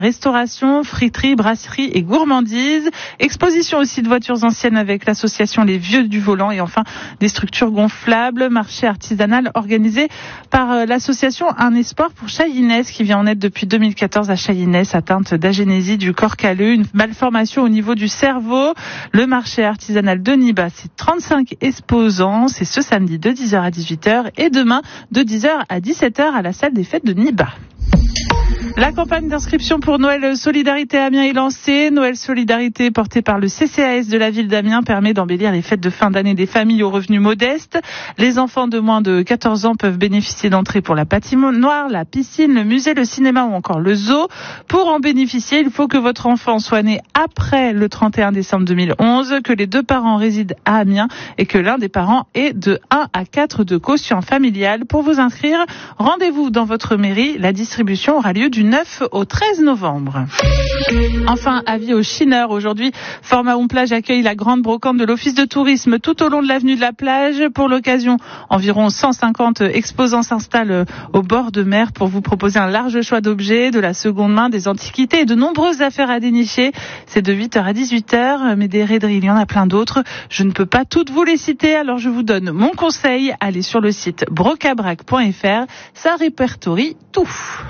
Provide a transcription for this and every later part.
Restauration, friterie, brasserie et gourmandise. Exposition aussi de voitures anciennes avec l'association Les Vieux du Volant et enfin des structures gonflables. Marché artisanal organisé par l'association Un Espoir pour Chahinès qui vient en aide depuis 2014 à Chahinès atteinte d'agénésie du corps calleux, une malformation au niveau du cerveau. Le marché artisanal de Niba, c'est 35 exposants. C'est ce samedi de 10h à 18h et demain de 10h à 17h à la salle des fêtes de Niba. La campagne d'inscription pour Noël Solidarité Amiens est lancée. Noël Solidarité portée par le CCAS de la ville d'Amiens permet d'embellir les fêtes de fin d'année des familles aux revenus modestes. Les enfants de moins de 14 ans peuvent bénéficier d'entrées pour la patinoire, la piscine, le musée, le cinéma ou encore le zoo. Pour en bénéficier, il faut que votre enfant soit né après le 31 décembre 2011, que les deux parents résident à Amiens et que l'un des parents ait de 1 à 4 de quotient familial. Pour vous inscrire, rendez-vous dans votre mairie. La distribution aura lieu du 9 au 13 novembre. Enfin, avis aux chineurs. Aujourd'hui, Format Home Plage accueille la grande brocante de l'Office de tourisme tout au long de l'avenue de la plage. Pour l'occasion, environ 150 exposants s'installent au bord de mer pour vous proposer un large choix d'objets, de la seconde main, des antiquités et de nombreuses affaires à dénicher. C'est de 8h à 18h, mais des raideries, il y en a plein d'autres. Je ne peux pas toutes vous les citer, alors je vous donne mon conseil. Allez sur le site brocabrac.fr, ça répertorie tout.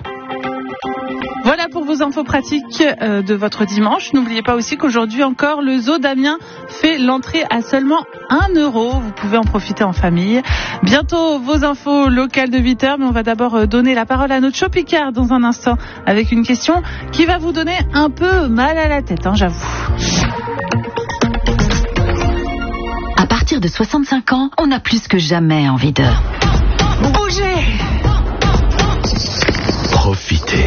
Voilà pour vos infos pratiques de votre dimanche. N'oubliez pas aussi qu'aujourd'hui encore, le zoo d'Amiens fait l'entrée à seulement 1 euro. Vous pouvez en profiter en famille. Bientôt, vos infos locales de 8h, mais on va d'abord donner la parole à notre show Picard dans un instant avec une question qui va vous donner un peu mal à la tête, j'avoue. À partir de 65 ans, on a plus que jamais envie de bouger. Profiter.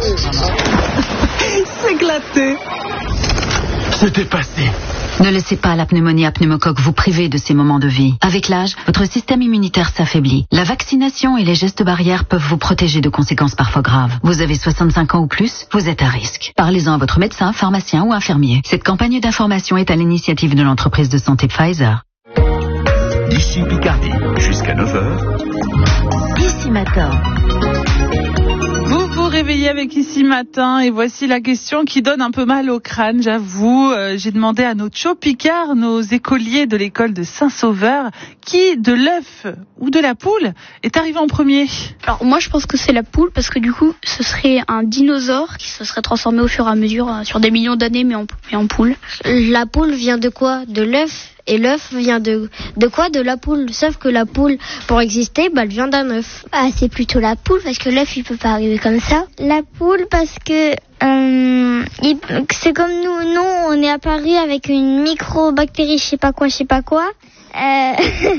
S'éclater. Se dépasser. Ne laissez pas la pneumonie à pneumocoque vous priver de ces moments de vie. Avec l'âge, votre système immunitaire s'affaiblit. La vaccination et les gestes barrières peuvent vous protéger de conséquences parfois graves. Vous avez 65 ans ou plus, vous êtes à risque. Parlez-en à votre médecin, pharmacien ou infirmier. Cette campagne d'information est à l'initiative de l'entreprise de santé Pfizer. Ici Picardie, jusqu'à 9h. Ici Matin. Vous vous réveillez avec Ici Matin et voici la question qui donne un peu mal au crâne, j'avoue. J'ai demandé à nos Cho Picard, nos écoliers de l'école de Saint-Sauveur, qui de l'œuf ou de la poule est arrivé en premier. Alors moi je pense que c'est la poule parce que du coup ce serait un dinosaure qui se serait transformé au fur et à mesure sur des millions d'années mais en poule. La poule vient de quoi? De l'œuf. Et l'œuf vient de quoi? De la poule. Sauf que la poule, pour exister, elle vient d'un œuf. Ah, c'est plutôt la poule, parce que l'œuf, il peut pas arriver comme ça. La poule, parce que c'est comme nous. Nous, on est apparu avec une microbactérie, je sais pas quoi. Ça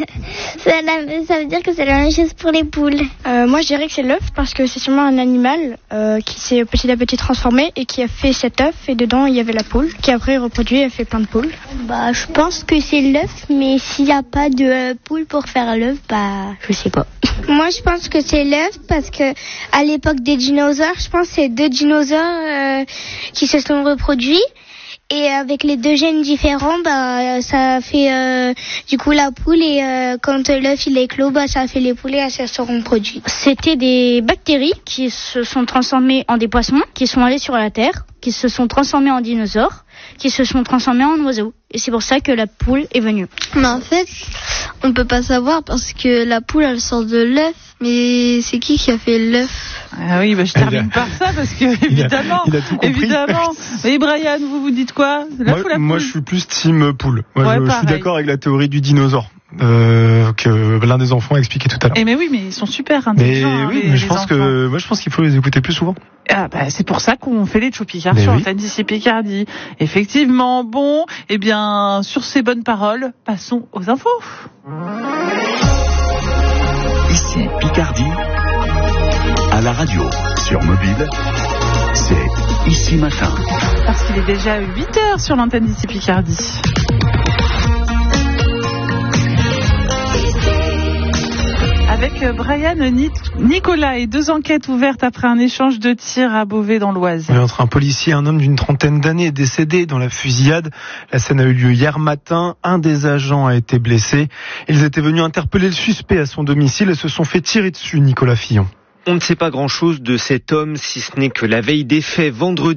veut dire que c'est la même chose pour les poules. Moi je dirais que c'est l'œuf parce que c'est sûrement un animal qui s'est petit à petit transformé et qui a fait cet œuf et dedans il y avait la poule qui après reproduit et a fait plein de poules. Je pense que c'est l'œuf, mais s'il n'y a pas de poule pour faire l'œuf, je sais pas. Moi je pense que c'est l'œuf parce que à l'époque des dinosaures, je pense que c'est 2 dinosaures qui se sont reproduits. Et avec les 2 gènes différents, ça fait du coup la poule et quand l'œuf il éclot, ça fait les poules et elles se sont reproduites. C'était des bactéries qui se sont transformées en des poissons, qui sont allées sur la terre, qui se sont transformées en dinosaures, qui se sont transformées en oiseaux. Et c'est pour ça que la poule est venue. Mais en fait, on peut pas savoir parce que la poule elle sort de l'œuf. Mais c'est qui a fait l'œuf? Ah oui, je termine par ça parce que évidemment, il a tout compris. Évidemment. Mais Brian, vous dites quoi? L'œuf ou la poule? Moi, je suis plus team poule. Ouais, je suis d'accord avec la théorie du dinosaure que l'un des enfants a expliqué tout à l'heure. Mais oui, mais ils sont super intelligents. Mais je pense qu'il faut les écouter plus souvent. C'est pour ça qu'on fait les Cho Picard sur l'antenne d'Ici Picardie. Effectivement, bon, sur ces bonnes paroles, passons aux infos. Ici Picardie, à la radio, sur mobile, c'est Ici Matin. Parce qu'il est déjà 8h sur l'antenne d'Ici Picardie. Avec Brian, Nicolas et 2 enquêtes ouvertes après un échange de tirs à Beauvais dans l'Oise. Oui, entre un policier et un homme d'une 30aine d'années est décédé dans la fusillade. La scène a eu lieu hier matin. Un des agents a été blessé. Ils étaient venus interpeller le suspect à son domicile et se sont fait tirer dessus, Nicolas Fillon. On ne sait pas grand-chose de cet homme, si ce n'est que la veille des faits, vendredi,